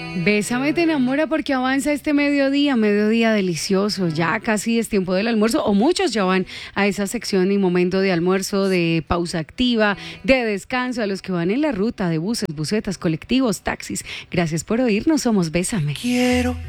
Bésame te enamora porque avanza este mediodía delicioso, ya casi es tiempo del almuerzo o muchos ya van a esa sección y momento de almuerzo, de pausa activa, de descanso, a los que van en la ruta de buses, busetas, colectivos, taxis. Gracias por oírnos, somos Bésame. Quiero